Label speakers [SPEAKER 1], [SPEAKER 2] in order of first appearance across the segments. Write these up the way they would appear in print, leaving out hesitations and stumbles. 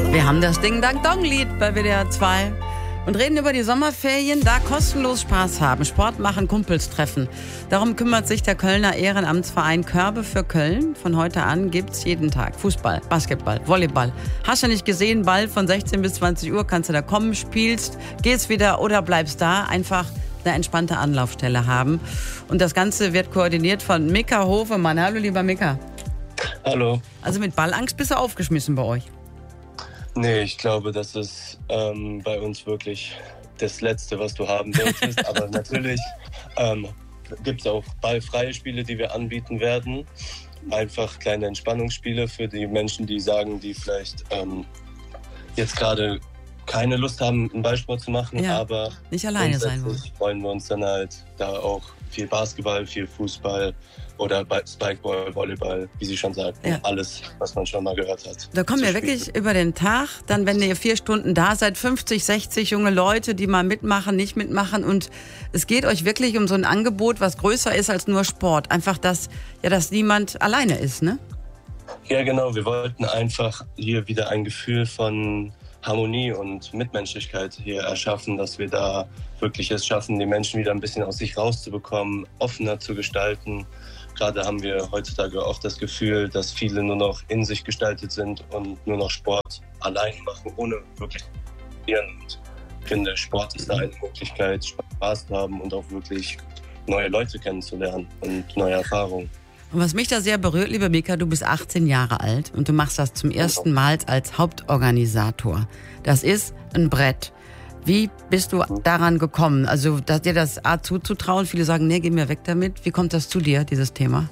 [SPEAKER 1] Wir haben das Ding-Dang-Dong-Lied bei WDR 2 und reden über die Sommerferien, da kostenlos Spaß haben, Sport machen, Kumpels treffen. Darum kümmert sich der Kölner Ehrenamtsverein Körbe für Köln. Von heute an gibt's jeden Tag Fußball, Basketball, Volleyball. Hast du nicht gesehen, Ball von 16 bis 20 Uhr, kannst du da kommen, spielst, gehst wieder oder bleibst da. Einfach eine entspannte Anlaufstelle haben. Und das Ganze wird koordiniert von Mika Hofemann. Hallo, lieber Mika.
[SPEAKER 2] Hallo.
[SPEAKER 1] Also mit Ballangst bist du aufgeschmissen bei euch?
[SPEAKER 2] Nee, ich glaube, das ist bei uns wirklich das Letzte, was du haben solltest. Aber natürlich gibt es auch ballfreie Spiele, die wir anbieten werden. Einfach kleine Entspannungsspiele für die Menschen, die sagen, die vielleicht jetzt gerade keine Lust haben, einen Ballsport zu machen.
[SPEAKER 1] Ja,
[SPEAKER 2] aber
[SPEAKER 1] nicht alleine sein wollen.
[SPEAKER 2] Freuen wir uns dann halt da auch viel Basketball, viel Fußball oder Spikeball, Volleyball, wie sie schon sagten. Ja. Alles, was man schon mal gehört hat.
[SPEAKER 1] Da kommen wir wirklich über den Tag, dann wenn ihr 4 Stunden da seid, 50, 60 junge Leute, die mal mitmachen, nicht mitmachen. Und es geht euch wirklich um so ein Angebot, was größer ist als nur Sport. Einfach, dass niemand alleine ist, ne?
[SPEAKER 2] Ja, genau. Wir wollten einfach hier wieder ein Gefühl von Harmonie und Mitmenschlichkeit hier erschaffen, dass wir da wirklich es schaffen, die Menschen wieder ein bisschen aus sich rauszubekommen, offener zu gestalten. Gerade haben wir heutzutage auch das Gefühl, dass viele nur noch in sich gestaltet sind und nur noch Sport allein machen, ohne wirklich zu probieren. Und ich finde, Sport ist da eine Möglichkeit, Spaß zu haben und auch wirklich neue Leute kennenzulernen und neue Erfahrungen.
[SPEAKER 1] Und was mich da sehr berührt, lieber Mika, du bist 18 Jahre alt und du machst das zum ersten Mal als Hauptorganisator. Das ist ein Brett. Wie bist du daran gekommen? Also dir das zuzutrauen? Viele sagen, nee, geh mir weg damit. Wie kommt das zu dir, dieses Thema?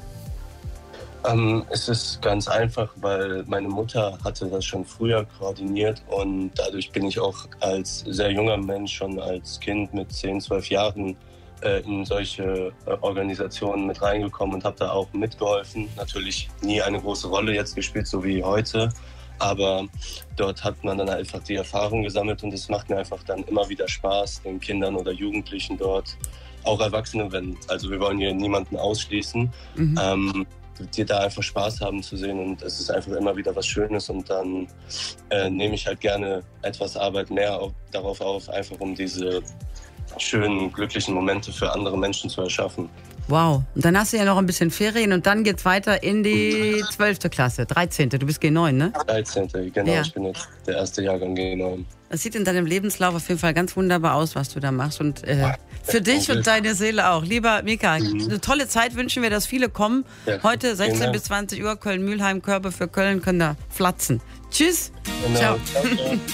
[SPEAKER 2] Es ist ganz einfach, weil meine Mutter hatte das schon früher koordiniert und dadurch bin ich auch als sehr junger Mensch, schon als Kind mit 10, 12 Jahren, in solche Organisationen mit reingekommen und habe da auch mitgeholfen. Natürlich nie eine große Rolle jetzt gespielt, so wie heute, aber dort hat man dann einfach die Erfahrung gesammelt und es macht mir einfach dann immer wieder Spaß, den Kindern oder Jugendlichen dort, auch Erwachsene, also wir wollen hier niemanden ausschließen, die da einfach Spaß haben zu sehen und es ist einfach immer wieder was Schönes und dann nehme ich halt gerne etwas Arbeit mehr darauf auf, einfach um diese schönen, glücklichen Momente für andere Menschen zu erschaffen.
[SPEAKER 1] Wow. Und dann hast du ja noch ein bisschen Ferien und dann geht's weiter in die 12. Klasse, 13. Du bist G9, ne?
[SPEAKER 2] 13. Genau. Ja. Ich bin jetzt der erste Jahrgang G9.
[SPEAKER 1] Es sieht in deinem Lebenslauf auf jeden Fall ganz wunderbar aus, was du da machst und für dich und deine Seele auch. Lieber Mika, eine tolle Zeit wünschen wir, dass viele kommen. Ja. Heute 16 bis 20 Uhr, Köln-Mülheim, Körbe für Köln, können da flatzen. Tschüss.
[SPEAKER 2] Genau.
[SPEAKER 1] Ciao.
[SPEAKER 2] Ciao.